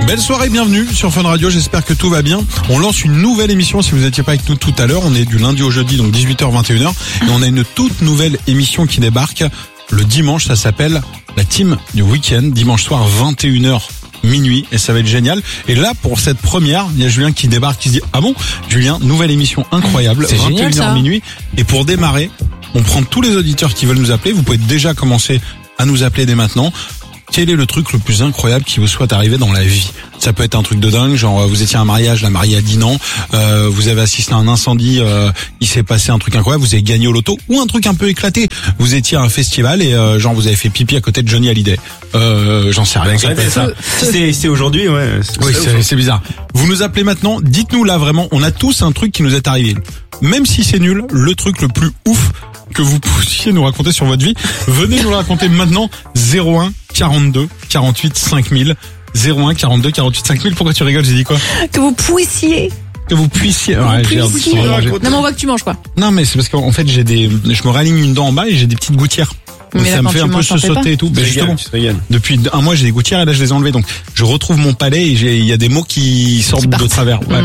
Belle soirée, bienvenue sur Fun Radio, j'espère que tout va bien. On lance une nouvelle émission, si vous n'étiez pas avec nous tout à l'heure, on est du lundi au jeudi, donc 18h-21h, et on a une toute nouvelle émission qui débarque le dimanche, ça s'appelle la Team du Week-end, dimanche soir 21h minuit, et ça va être génial. Et là, pour cette première, il y a Julien qui débarque, qui se dit, ah bon, Julien, nouvelle émission incroyable, 21h minuit, et pour démarrer, on prend tous les auditeurs qui veulent nous appeler, vous pouvez déjà commencer à nous appeler dès maintenant. Quel est le truc le plus incroyable qui vous soit arrivé dans la vie? Ça peut être un truc de dingue, genre vous étiez à un mariage, la mariée a dit non, vous avez assisté à un incendie, il s'est passé un truc incroyable, vous avez gagné au loto, ou un truc un peu éclaté, vous étiez à un festival et genre vous avez fait pipi à côté de Johnny Hallyday. J'en sais rien. C'est aujourd'hui, ouais. Oui, c'est bizarre. Vous nous appelez maintenant, dites-nous là vraiment, on a tous un truc qui nous est arrivé. Même si c'est nul, le truc le plus ouf que vous puissiez nous raconter sur votre vie, venez nous le raconter maintenant. 01 42 48 5000. 01 42 48 5000. Pourquoi tu rigoles? J'ai dit quoi? Que vous puissiez. Que vous puissiez. Ouais, Non, mais on voit que tu manges quoi. Non, mais c'est parce qu'en fait je me réaligne une dent en bas et j'ai des petites gouttières. Donc Mais ça là, me quand fait tu un peu manges, t'en fais sauter pas. et tout. Ben justement, Tu te régales. depuis un mois j'ai des gouttières et là je les ai enlevées. Donc je retrouve mon palais et il y a des mots qui sortent de travers. Ouais.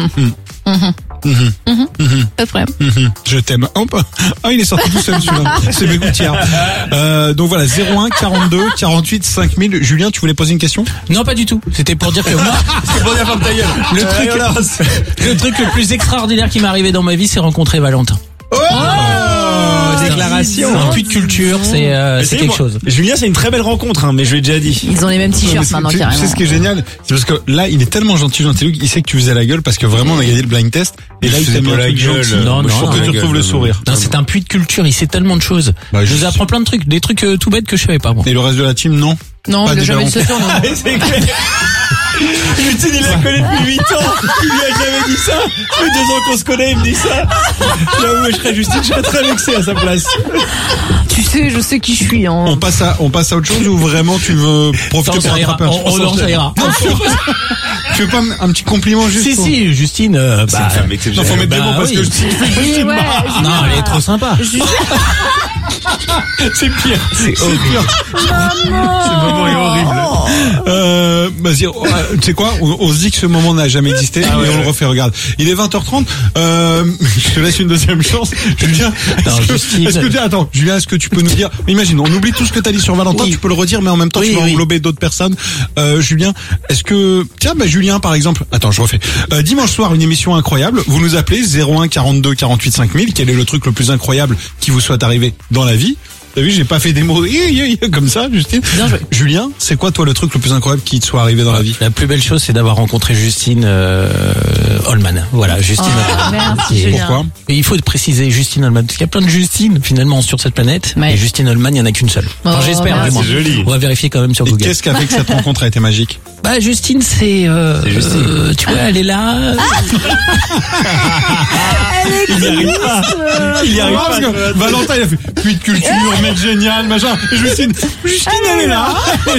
Pas de problème. Je t'aime. Hop. Ah, il est sorti tout seul celui-là. C'est mes gouttières. Donc voilà, 01 42 48 5000. Julien, tu voulais poser une question? Non, pas du tout. C'était pour dire que moi, C'est pour dire ferme ta gueule. le truc le plus extraordinaire qui m'est arrivé dans ma vie, c'est rencontrer Valentin. Déclaration. Un puits de culture, c'est quelque chose. Julien, c'est une très belle rencontre, hein, mais je l'ai déjà dit. Ils ont les mêmes Non, mais t-shirts maintenant tu carrément. sais ce qui est génial, c'est parce que là il est tellement gentil, il sait que tu faisais la gueule parce que vraiment on a gagné le blind test et là il t'a mis un pas la truc gueule. gentil. Non, Je non, trouve que la tu retrouves le sourire. Non, c'est un puits de culture, il sait tellement de choses. Bah, je je vous apprends plein de trucs, des trucs tout bêtes que je savais pas moi. Et le reste de la team, non? Non, Pas il a des jamais dit ballons. ce surnom. C'est clair. Justine, il la connaît depuis 8 ans. Il lui a jamais dit ça. Ça fait 2 ans qu'on se connaît, il me dit ça. Là où je serais Justine, je serais très vexé à sa place. Tu sais, je sais qui je suis. Hein. On passe à autre chose ou vraiment tu veux profiter Non, ça pour ira. rattraper un Non, ça ira. Tu veux pas un petit compliment juste? Si, Justine, C'est une femme exceptionnelle. Non, faut mettre des mots parce oui. que Justine, Oui, ouais. non, elle est trop sympa. c'est pire. C'est pire. Ce moment est horrible. Vas-y, tu sais quoi? On se dit que ce moment n'a jamais existé et on le refait. Regarde, il est 20h30. Je te laisse une deuxième chance. Julien, attends, Julien, est-ce que tu peux nous dire? Imagine, on oublie tout ce que t'as dit sur Valentin. Oui. Tu peux le redire, mais en même temps, Oui, tu vas oui. englober d'autres personnes. Julien, est-ce que tiens, Julien, par exemple. Attends, je refais. Dimanche soir, une émission incroyable. Vous nous appelez 01 42 48 5000. Quel est le truc le plus incroyable qui vous soit arrivé dans la vie? T'as vu, j'ai pas fait des mots comme ça, Justine. Bien joué. Julien, c'est quoi toi le truc le plus incroyable qui te soit arrivé dans la vie? La plus belle chose, c'est d'avoir rencontré Justine Holman. Voilà, Justine Holman. Merci, Julien. Pourquoi? Et il faut préciser Justine Holman, parce qu'il y a plein de Justine finalement sur cette planète. Ouais. Et Justine Holman, il y en a qu'une seule. Enfin, Oh, j'espère merci. vraiment. C'est joli. On va vérifier quand même sur Et Google. qu'est-ce qui a fait que cette rencontre a été magique? Bah Justine, c'est Justine. tu vois, elle est là. Il y arrive pas. Il y arrive Parce pas. que Valentin il a fait puits de culture, mec génial, machin. Et Justine elle est là.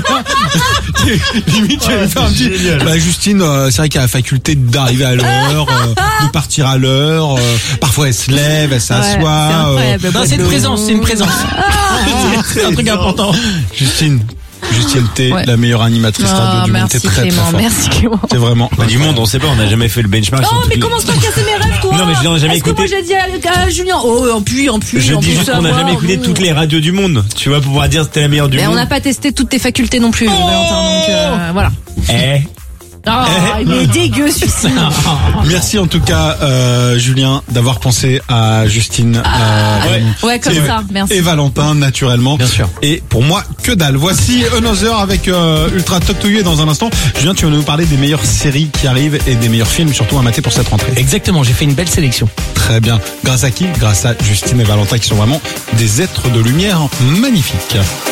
Limite tu allais faire un petit. Génial. Bah Justine, c'est vrai qu'elle a la faculté d'arriver à l'heure, de partir à l'heure. Parfois elle se lève, elle Ouais, c'est s'assoit. incroyable. Non, c'est une présence, c'est une présence. C'est un truc important. Justine, t'es Ouais. la meilleure animatrice radio du monde. T'es Merci très très Clément, forte. merci Clément. C'est vraiment. Bah, du monde, on sait pas, on n'a jamais fait le benchmark. Oh, sur mais toutes les- commence pas à casser mes rêves, toi. Non, mais je n'en ai jamais Est-ce que écouté. moi j'ai dit à Julien, en pluie. Je dis juste qu'on n'a jamais écouté toutes les radios du monde. Tu vois, pour pouvoir dire que c'était la meilleure du Mais on monde. n'a pas testé toutes tes facultés non plus, Valentin, donc voilà. Eh. Oh, il est dégueu celui-ci. Merci en tout cas, Julien, d'avoir pensé à Justine. Ouais, comme et, ça, merci. Et Valentin, naturellement. Bien sûr. Et pour moi, que dalle. Voici Another avec Ultra Talk to You. Et dans un instant, Julien, tu vas nous parler des meilleures séries qui arrivent et des meilleurs films, surtout à mater pour cette rentrée. Exactement, j'ai fait une belle sélection. Très bien. Grâce à qui? Grâce à Justine et Valentin qui sont vraiment des êtres de lumière magnifiques.